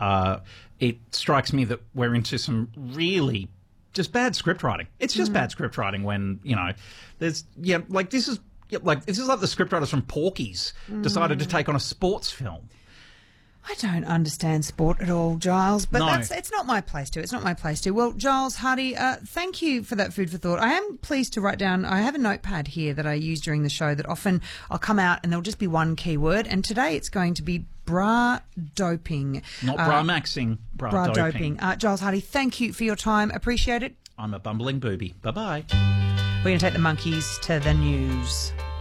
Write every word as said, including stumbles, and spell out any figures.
uh, it strikes me that we're into some really just bad script writing. It's just mm. bad script writing when, you know, there's, yeah, like this is, like, this is like the scriptwriters from Porky's mm. decided to take on a sports film. I don't understand sport at all, Giles, but no. that's it's not my place to. It's not my place to. Well, Giles Hardy, uh, thank you for that food for thought. I am pleased to write down, I have a notepad here that I use during the show that often I'll come out and there'll just be one keyword, and today it's going to be bra doping. Not uh, bra maxing, bra, bra doping. doping. Uh, Giles Hardy, thank you for your time. Appreciate it. I'm a bumbling booby. Bye-bye. We're going to take the monkeys to the news.